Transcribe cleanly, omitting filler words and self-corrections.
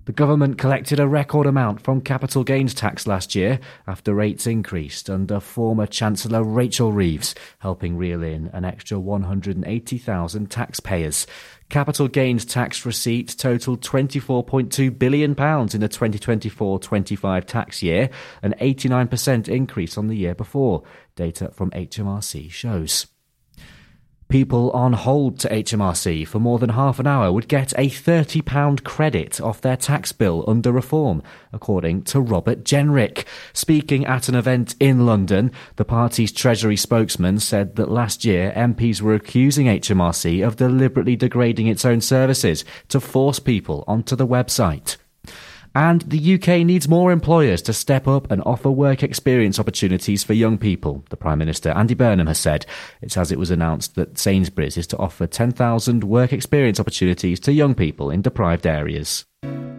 The government collected a record amount from capital gains tax last year after rates increased under former Chancellor Rachel Reeves, helping reel in an extra 180,000 taxpayers. Capital gains tax receipts totalled £24.2 billion in the 2024-25 tax year, an 89% increase on the year before, data from HMRC shows. People on hold to HMRC for more than half an hour would get a £30 credit off their tax bill under reform, according to Robert Jenrick. Speaking at an event in London, the party's Treasury spokesman said that last year MPs were accusing HMRC of deliberately degrading its own services to force people onto the website. And the UK needs more employers to step up and offer work experience opportunities for young people, the Prime Minister Andy Burnham has said. It's as it was announced that Sainsbury's is to offer 10,000 work experience opportunities to young people in deprived areas.